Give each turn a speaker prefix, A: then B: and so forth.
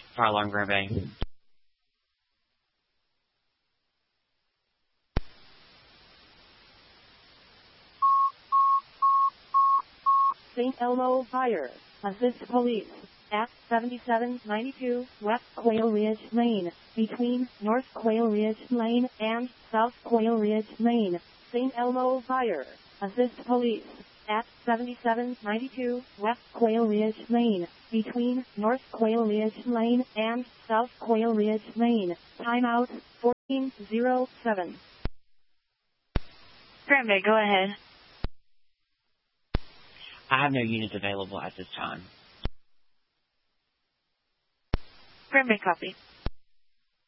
A: Fire alarm, Grand Bay.
B: St. Elmo Fire. Assist police at 7792 West Quail Ridge Lane, between North Quail Ridge Lane and South Quail Ridge Lane. St. Elmo Fire. Assist police at 7792 West Quail Ridge Lane, between North Quail Ridge Lane and South Quail Ridge Lane. Timeout 1407.
C: Grand Bay, go ahead.
A: I have no units available at this time.
C: Grand Bay, copy.